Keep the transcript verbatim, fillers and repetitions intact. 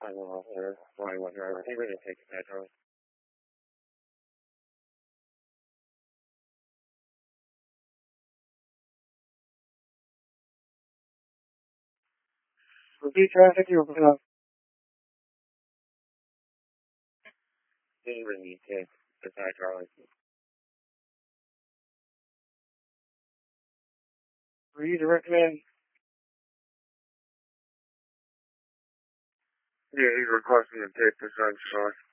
I don't know, or forty-one driver. He really takes that driver. Repeat traffic, you're open up. He really takes the side driver. Read recommend. Yeah, he's requesting to take the side car.